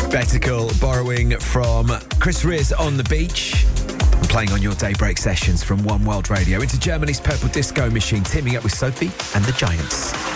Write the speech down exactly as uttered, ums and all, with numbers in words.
Betical borrowing from Chris Riz on the beach. And playing on your daybreak sessions from One World Radio into Germany's Purple Disco Machine, teaming up with Sophie and the Giants.